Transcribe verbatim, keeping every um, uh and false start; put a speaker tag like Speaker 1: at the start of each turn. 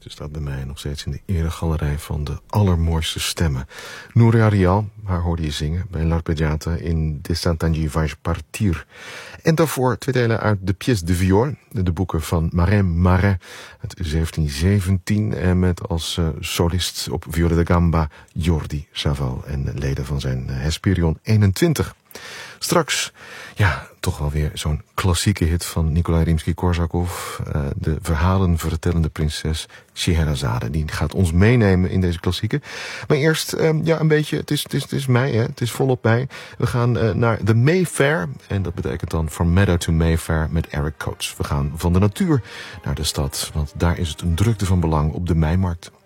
Speaker 1: Ze staat bij mij nog steeds in de eregalerij van de allermooiste stemmen. Núria Rial, haar hoorde je zingen bij L'Arpeggiata in Descendants vais partir. En daarvoor twee delen uit de Pièce de Viol, de boeken van Marin Marais uit zeventien zeventien. En met als uh, solist op viola da gamba Jordi Savall en leden van zijn uh, Hesperion eenentwintig. Straks, ja, toch wel weer zo'n klassieke hit van Nikolai Rimsky-Korsakov. Uh, de verhalenvertellende prinses Scheherazade. Die gaat ons meenemen in deze klassieke. Maar eerst, um, ja, een beetje, het is, het is, het is mei, hè? Het is volop mei. We gaan uh, naar de Mayfair. En dat betekent dan From Meadow to Mayfair met Eric Coates. We gaan van de natuur naar de stad. Want daar is het een drukte van belang op de Meimarkt.